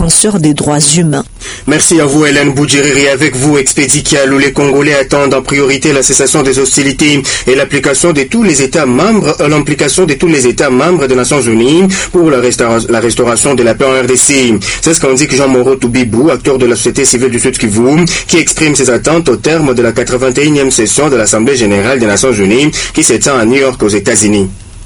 défenseurs des droits humains. Merci à vous Hélène Boudjiriri. Avec vous, Expédit Kialou, les Congolais attendent en priorité la cessation des hostilités et l'implication de tous les États membres des Nations Unies pour la restauration de la paix en RDC. C'est ce qu'indique Jean-Moro Toubibou, acteur de la société civile du Sud Kivu, qui exprime ses attentes au terme de la 81e session de l'Assemblée générale des Nations Unies qui s'étend à New York aux États-Unis.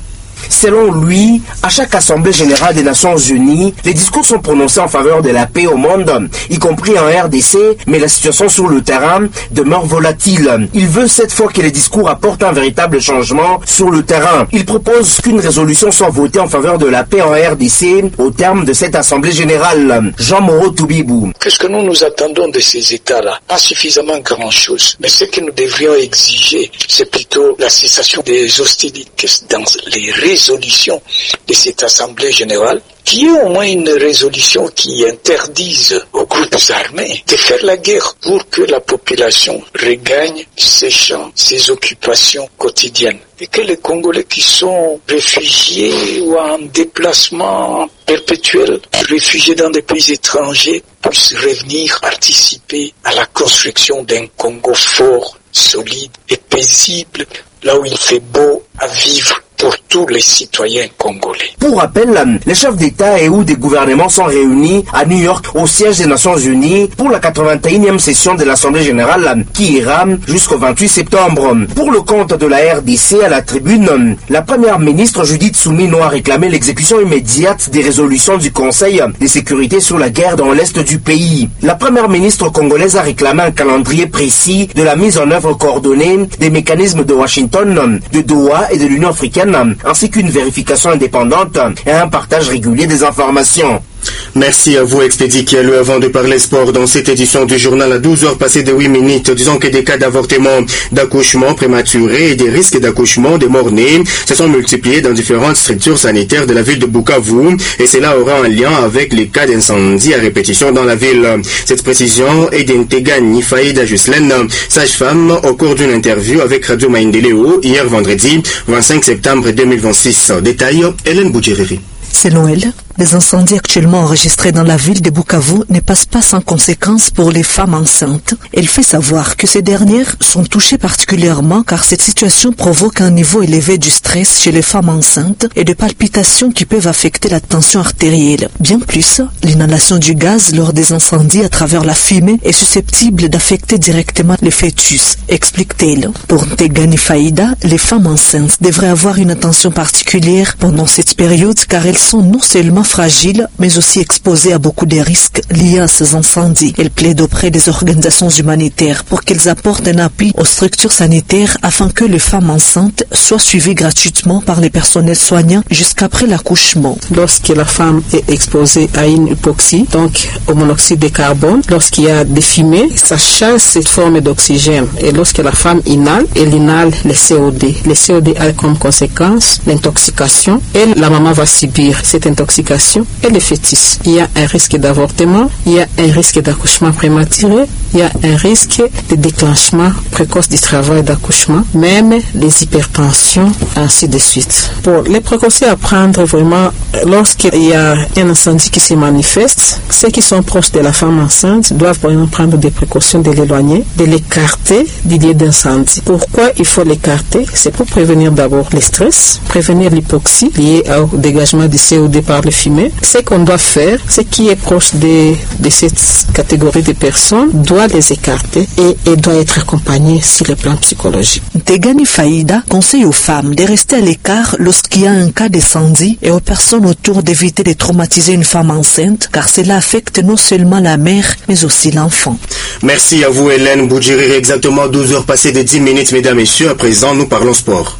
Selon lui, à chaque Assemblée générale des Nations Unies, les discours sont prononcés en faveur de la paix au monde, y compris en RDC, mais la situation sur le terrain demeure volatile. Il veut cette fois que les discours apportent un véritable changement sur le terrain. Il propose qu'une résolution soit votée en faveur de la paix en RDC au terme de cette Assemblée générale. Jean-Moro Toubibou. Qu'est-ce que nous attendons de ces États-là? Pas suffisamment grand-chose. Mais ce que nous devrions exiger, c'est plutôt la cessation des hostilités dans les résolution de cette Assemblée générale, qui est au moins une résolution qui interdise aux groupes armés de faire la guerre pour que la population regagne ses champs, ses occupations quotidiennes. Et que les Congolais qui sont réfugiés ou en déplacement perpétuel, réfugiés dans des pays étrangers, puissent revenir participer à la construction d'un Congo fort, solide et paisible, là où il fait beau à vivre pour tous les citoyens congolais. Pour rappel, les chefs d'État et ou des gouvernements sont réunis à New York au siège des Nations Unies pour la 81e session de l'Assemblée générale qui ira jusqu'au 28 septembre. Pour le compte de la RDC à la tribune, la première ministre Judith Soumino a réclamé l'exécution immédiate des résolutions du Conseil de sécurité sur la guerre dans l'est du pays. La première ministre congolaise a réclamé un calendrier précis de la mise en œuvre coordonnée des mécanismes de Washington, de Doha et de l'Union africaine, ainsi qu'une vérification indépendante et un partage régulier des informations. Merci à vous, Expédit Kialou. Avant de parler sport dans cette édition du journal à 12h passées de 8 minutes, disons que des cas d'avortement, d'accouchement prématuré et des risques d'accouchement de mort-nés se sont multipliés dans différentes structures sanitaires de la ville de Bukavu et cela aura un lien avec les cas d'incendie à répétition dans la ville. Cette précision est d'Integani Faïda Juslaine, sage-femme, au cours d'une interview avec Radio Maendeleo hier vendredi 25 septembre 2026. Détail, Hélène Boudjiriri. Selon elle, les incendies actuellement enregistrés dans la ville de Bukavu ne passent pas sans conséquences pour les femmes enceintes. Elle fait savoir que ces dernières sont touchées particulièrement car cette situation provoque un niveau élevé du stress chez les femmes enceintes et de palpitations qui peuvent affecter la tension artérielle. Bien plus, l'inhalation du gaz lors des incendies à travers la fumée est susceptible d'affecter directement le fœtus, explique-t-elle. Pour Ntegani Faïda, les femmes enceintes devraient avoir une attention particulière pendant cette période car elles sont non seulement fragiles, mais aussi exposées à beaucoup de risques liés à ces incendies. Elle plaide auprès des organisations humanitaires pour qu'elles apportent un appui aux structures sanitaires afin que les femmes enceintes soient suivies gratuitement par les personnels soignants jusqu'après l'accouchement. Lorsque la femme est exposée à une hypoxie, donc au monoxyde de carbone, lorsqu'il y a des fumées, ça chasse cette forme d'oxygène. Et lorsque la femme inhale, elle inhale le CO2. Le CO2 a comme conséquence l'intoxication et la maman va subir cette intoxication et le fœtus. Il y a un risque d'avortement, il y a un risque d'accouchement prématuré, il y a un risque de déclenchement précoce du travail d'accouchement, même les hypertensions, ainsi de suite. Pour les précautions à prendre vraiment, lorsqu'il y a un incendie qui se manifeste, ceux qui sont proches de la femme enceinte doivent vraiment prendre des précautions de l'éloigner, de l'écarter du lieu d'incendie. Pourquoi il faut l'écarter? C'est pour prévenir d'abord le stress, prévenir l'hypoxie liée au dégagement du CO2 par le fumée. Ce qu'on doit faire, ce qui est proche de cette catégorie de personnes doit les écarter et doit être accompagné sur le plan psychologique. Ntegani Faïda conseille aux femmes de rester à l'écart lorsqu'il y a un cas d'incendie et aux personnes autour d'éviter de traumatiser une femme enceinte car cela affecte non seulement la mère mais aussi l'enfant. Merci à vous Hélène Boudjiriri. Exactement 12h passées de 10 minutes, mesdames et messieurs. À présent, nous parlons sport.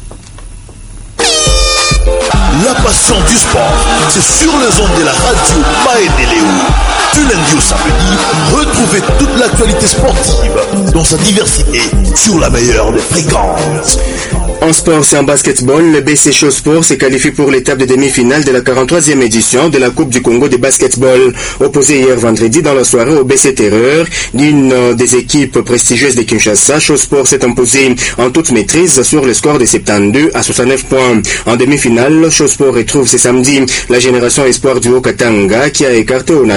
La passion du sport, c'est sur les ondes de la radio Maendeleo. Du lundi au samedi, retrouvez toute l'actualité sportive dans sa diversité sur la meilleure des fréquences. En sport, c'est en basketball. Le BC Show Sport s'est qualifié pour l'étape de demi-finale de la 43e édition de la Coupe du Congo de basketball. Opposé hier vendredi dans la soirée au BC Terreur, d'une des équipes prestigieuses de Kinshasa, Show Sport s'est imposé en toute maîtrise sur le score de 72 à 69 points. En demi-finale, Show Sport retrouve ce samedi la génération espoir du Haut-Katanga qui a écarté au